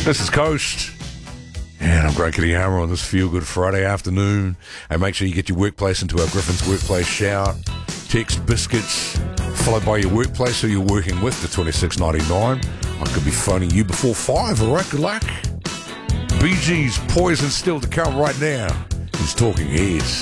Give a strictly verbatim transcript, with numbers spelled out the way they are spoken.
This is Coast, and I'm Greg Kitty Hammer on this Feel Good Friday afternoon. And make sure you get your workplace into our Griffin's Workplace shout. Text biscuits, followed by your workplace who you're working with, to twenty-six ninety-nine. I could be phoning you before five, all right? Good luck. Bee Gees, Poison still to come right now. He's Talking Heads.